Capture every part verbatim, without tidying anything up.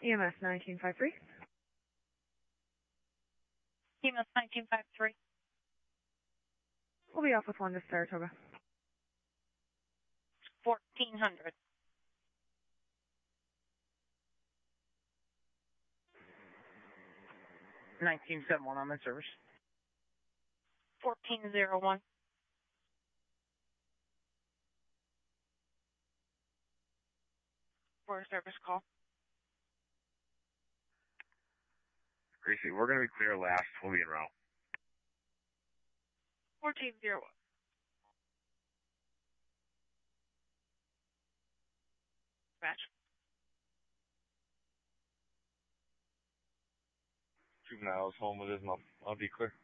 E M S nineteen five three. E M S nineteen five three. We'll be off with one to Saratoga. fourteen hundred. nineteen seventy-one on my service. fourteen oh one. For a service call. Gracie, we're going to be clear last. We'll be en route. fourteen oh one. Match. Juvenile's home with his mom. I'll be clear.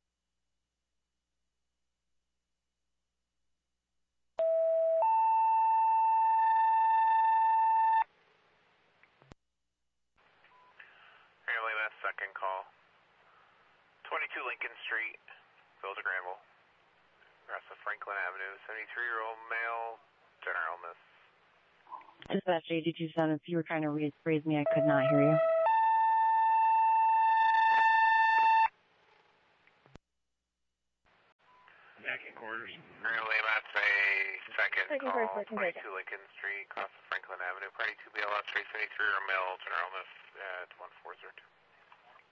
Airline Mass second call. twenty-two Lincoln Street, Village of Granville. Across of Franklin Avenue, seventy-three-year-old male, general illness. Dispatch eight two seven, if you were trying to rephrase me, I could not hear you. Back in quarters. Airline Mass a second Second call. first, second twenty-two Lincoln Street, across of Franklin Avenue, party two B L S, seventy-three-year-old male, general illness at one four zero two.